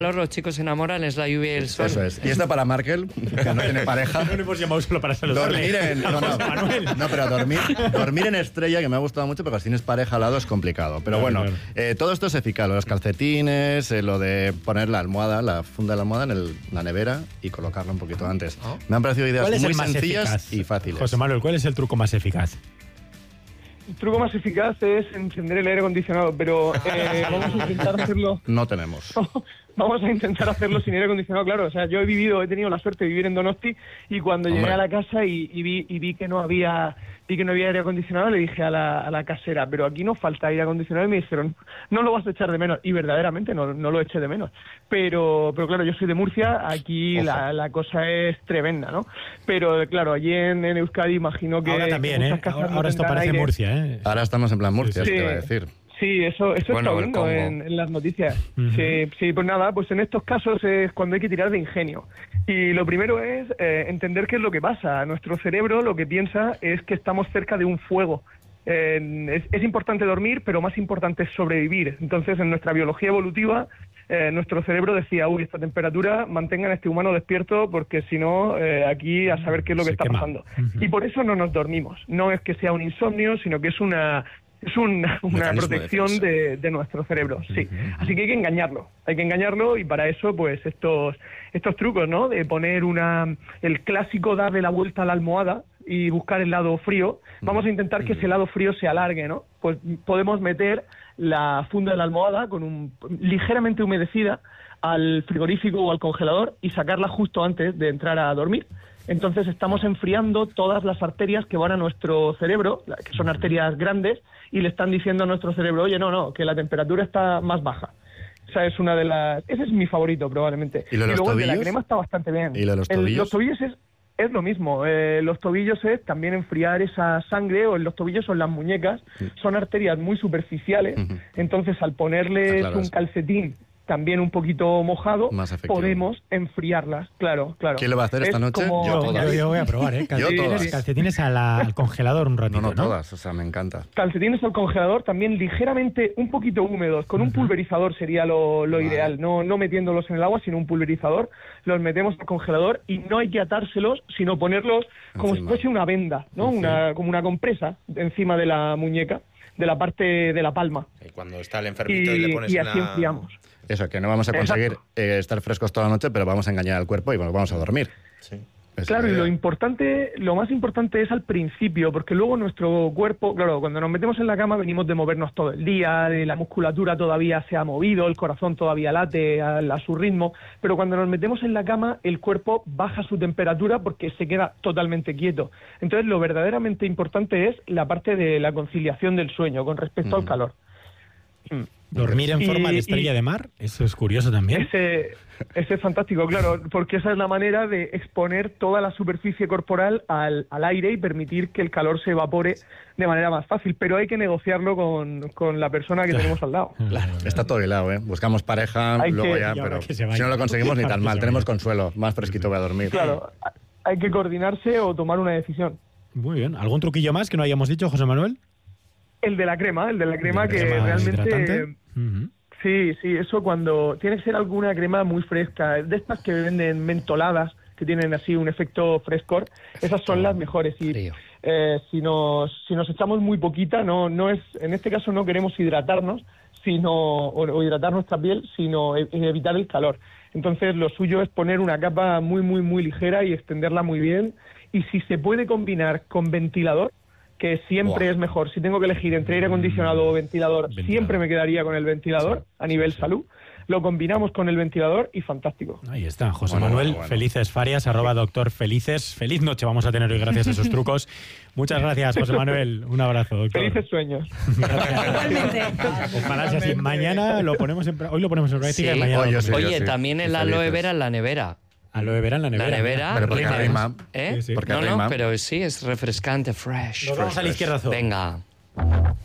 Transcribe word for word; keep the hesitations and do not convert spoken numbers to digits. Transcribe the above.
Los chicos se enamoran, es la lluvia y el sol. Eso es. Y esta para Markel, que no tiene pareja. No lo hemos llamado solo para saludarle. Dormir en... No, no, no, pero dormir, dormir en estrella, que me ha gustado mucho, porque si tienes pareja al lado es complicado. Pero Claro, bueno, claro. eh, todo esto es eficaz. Los calcetines, eh, lo de poner la almohada, la funda de la almohada en el- la nevera y colocarla un poquito antes. Me han parecido ideas ¿Cuál es muy el más sencillas eficaz? y fáciles. José Manuel, ¿cuál es el truco más eficaz? El truco más eficaz es encender el aire acondicionado, pero eh, vamos a intentar hacerlo. No tenemos. Vamos a intentar hacerlo sin aire acondicionado, claro. O sea, yo he vivido, he tenido la suerte de vivir en Donosti y cuando Hombre. llegué a la casa y, y vi y vi que no había vi que no había aire acondicionado, le dije a la, a la casera, pero aquí no falta aire acondicionado, y me dijeron, no lo vas a echar de menos. Y verdaderamente no, no lo eché de menos. Pero, pero claro, yo soy de Murcia, aquí la, la cosa es tremenda, ¿no? Pero claro, allí en, en Euskadi imagino que Ahora también, que ¿eh? muchas casas Ahora, no ahora esto tendrán parece aire. Murcia, ¿eh? Ahora estamos en plan Murcia, Sí. eso te iba a decir. Sí, eso, eso Bueno, está el viendo Congo. en, en las noticias. Ujú. Sí, sí, pues nada, pues en estos casos es cuando hay que tirar de ingenio. Y lo primero es eh, entender qué es lo que pasa. Nuestro cerebro lo que piensa es que estamos cerca de un fuego. Eh, es, es importante dormir, pero más importante es sobrevivir. Entonces, en nuestra biología evolutiva, eh, nuestro cerebro decía, uy, esta temperatura, mantengan a este humano despierto, porque si no, eh, aquí a saber qué es lo Se que está quema. pasando. Ujú. Y por eso no nos dormimos. No es que sea un insomnio, sino que es una... Es una, una Mecanismo de protección defensa. de, de nuestro cerebro, sí. Así que hay que engañarlo, hay que engañarlo y para eso, pues, estos estos trucos, ¿no? De poner una el clásico darle la vuelta a la almohada y buscar el lado frío. Vamos a intentar que ese lado frío se alargue, ¿no? Pues podemos meter la funda de la almohada con un ligeramente humedecida al frigorífico o al congelador y sacarla justo antes de entrar a dormir. Entonces estamos enfriando todas las arterias que van a nuestro cerebro, la- que son arterias grandes, y le están diciendo a nuestro cerebro, oye, no, no, que la temperatura está más baja. Esa es una de las... Ese es mi favorito, probablemente. ¿Y lo de los luego el de la tobillos? crema está bastante bien. ¿Y lo de los El- tobillos? los tobillos es, es lo mismo. Eh, los tobillos es también enfriar esa sangre, o en los tobillos o en las muñecas. Son arterias muy superficiales, Ujú. entonces al ponerles Ah, claro, un es- calcetín también un poquito mojado, Más efectivo. podemos enfriarlas, claro, claro. ¿Quién lo va a hacer esta Es noche? como- Yo Yo, todas. yo- yo voy a probar, ¿eh? Calcetines, todas. calcetines a la- al congelador un ratito, No, ¿no? no todas, o sea, me encanta. Calcetines al congelador, también ligeramente un poquito húmedos, con un pulverizador sería lo, lo Vale. ideal, no, no metiéndolos en el agua, sino un pulverizador, los metemos al congelador y no hay que atárselos, sino ponerlos como Encima. si fuese una venda, ¿no? Sí. Una, como una compresa encima de la muñeca, de la parte de la palma. Y cuando está el Y, enfermito y, le pones y así una... enfriamos. Eso, que no vamos a conseguir eh, estar frescos toda la noche, pero vamos a engañar al cuerpo y bueno, vamos a dormir. Sí. Esa Claro, es y la lo idea. importante, lo más importante es al principio, porque luego nuestro cuerpo, claro, cuando nos metemos en la cama venimos de movernos todo el día, de la musculatura todavía se ha movido, el corazón todavía late a, a su ritmo, pero cuando nos metemos en la cama el cuerpo baja su temperatura porque se queda totalmente quieto. Entonces lo verdaderamente importante es la parte de la conciliación del sueño con respecto al Ujú. calor. Mm. Dormir en Y- forma de y- estrella de mar, eso es curioso también. Ese, ese es fantástico, claro, porque esa es la manera de exponer toda la superficie corporal al, al aire y permitir que el calor se evapore de manera más fácil, pero hay que negociarlo con, con la persona que tenemos al lado. Claro. Está todo hilado, ¿eh? Buscamos pareja, Hay luego que- ya, Y ahora pero que se vaya. si no lo conseguimos ni Ahora tan que mal, se tenemos vaya. consuelo, más fresquito voy a dormir. Claro, hay que coordinarse o tomar una decisión. Muy bien. ¿Algún truquillo más que no hayamos dicho, José Manuel? El de la crema, el de la crema que Crema realmente... hidratante. Ujú. Sí, sí, eso cuando... Tiene que ser alguna crema muy fresca, de estas que venden mentoladas, que tienen así un efecto frescor, esas son las mejores. Y Frío. eh, si nos si nos echamos muy poquita, no no es en este caso no queremos hidratarnos, sino o, o hidratar nuestra piel, sino e- evitar el calor. Entonces lo suyo es poner una capa muy, muy, muy ligera y extenderla muy bien. Y si se puede combinar con ventilador, que siempre Buah. es mejor. Si tengo que elegir entre aire acondicionado o ventilador, Ventilador. siempre me quedaría con el ventilador a nivel salud. Lo combinamos con el ventilador y fantástico. Ahí está, José Bueno, Manuel bueno. Felices Farias, arroba doctor Felices. Feliz noche vamos a tener hoy gracias a esos trucos. Muchas gracias, José Manuel. Un abrazo, doctor. Felices sueños. Igualmente. Ojalá sea así. Mañana lo ponemos en, pra- hoy lo ponemos en práctica Sí. y mañana Oye, lo sí. ponemos. Oye, sí. también el Y aloe felices. vera en la nevera. Aloe vera en la nevera. La nevera. Pero porque rima. rima. ¿Eh? Sí, sí. Porque no, rima. no, pero sí, es refrescante, fresh. Nos vamos al izquierdazo. Venga.